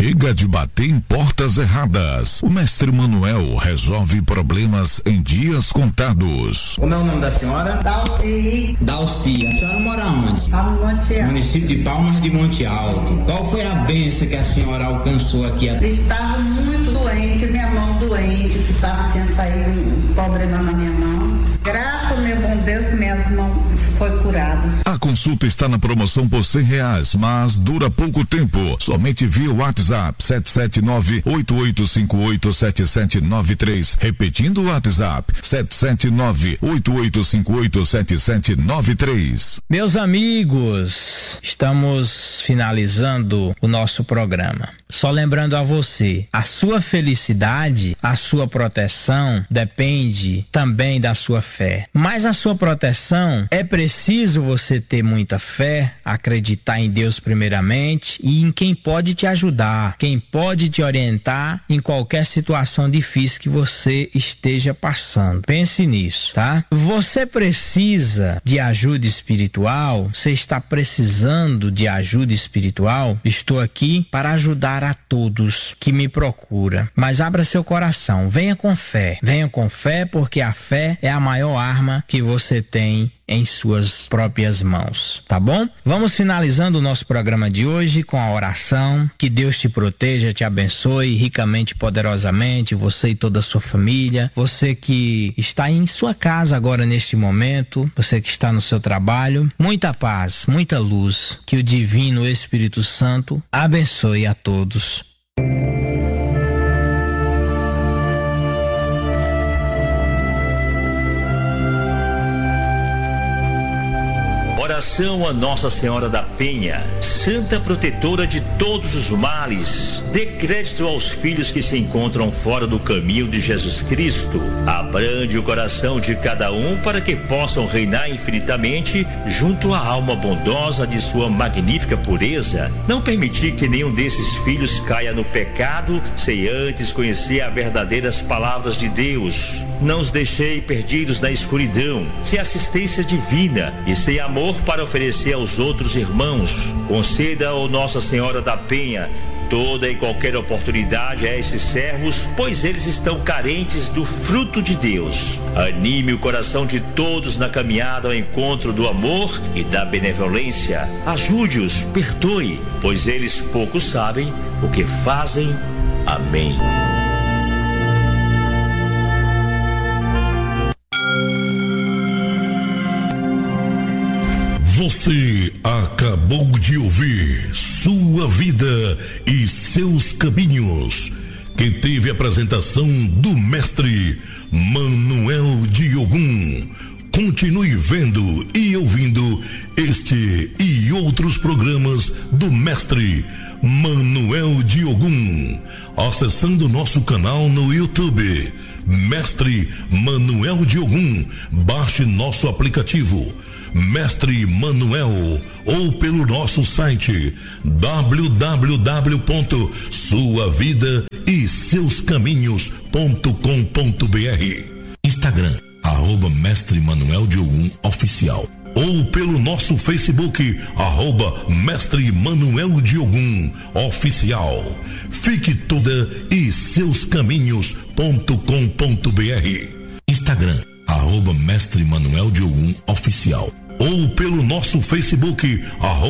Chega de bater em portas erradas. O mestre Manuel resolve problemas em dias contados. Como é o nome da senhora? Dalci. Dalci. A senhora mora onde? Monte Alto. Município de Palmas de Monte Alto. Qual foi a bênção que a senhora alcançou aqui? Estava muito doente, minha mão doente, que tinha saído um problema na minha mão. Graças ao meu bom Deus, minhas mãos foi curada. A consulta está na promoção por R$100, mas dura pouco tempo. Somente via WhatsApp 779-8858-7793. Repetindo o WhatsApp 779-8858-7793. Meus amigos, estamos finalizando o nosso programa. Só lembrando a você, a sua felicidade, a sua proteção depende também da sua fé. Mas a sua proteção é preciso você ter muita fé, acreditar em Deus primeiramente e em quem pode te ajudar, quem pode te orientar em qualquer situação difícil que você esteja passando. Pense nisso, tá? Você precisa de ajuda espiritual? Você está precisando de ajuda espiritual? Estou aqui para ajudar a todos que me procuram. Mas abra seu coração, venha com fé porque a fé é a maior arma que você tem em suas próprias mãos, tá bom? Vamos finalizando o nosso programa de hoje com a oração. Que Deus te proteja, te abençoe ricamente, poderosamente, você e toda a sua família, você que está em sua casa agora neste momento, você que está no seu trabalho, muita paz, muita luz, que o Divino Espírito Santo abençoe a todos. Oração a Nossa Senhora da Penha, Santa Protetora de todos os males. Dê crédito aos filhos que se encontram fora do caminho de Jesus Cristo. Abrande o coração de cada um para que possam reinar infinitamente junto à alma bondosa de sua magnífica pureza. Não permitir que nenhum desses filhos caia no pecado sem antes conhecer as verdadeiras palavras de Deus. Não os deixei perdidos na escuridão, sem assistência divina e sem amor para oferecer aos outros irmãos. Conceda ao Nossa Senhora da Penha toda e qualquer oportunidade a esses servos, pois eles estão carentes do fruto de Deus. Anime o coração de todos na caminhada ao encontro do amor e da benevolência. Ajude-os, perdoe, pois eles pouco sabem o que fazem. Amém. Você acabou de ouvir Sua Vida e Seus Caminhos, que teve a apresentação do mestre Manuel Diogum. Continue vendo e ouvindo este e outros programas do mestre Manuel Diogum, acessando nosso canal no YouTube, Mestre Manuel Diogum. Baixe nosso aplicativo Mestre Manuel, ou pelo nosso site www.suavidaeseuscaminhos.com.br. Instagram @Mestre Manuel Diogum Oficial, ou pelo nosso Facebook @Mestre Manuel Diogum Oficial. Fique toda e seus caminhos.com.br. Instagram @Mestre Manuel Diogum Oficial, ou pelo nosso Facebook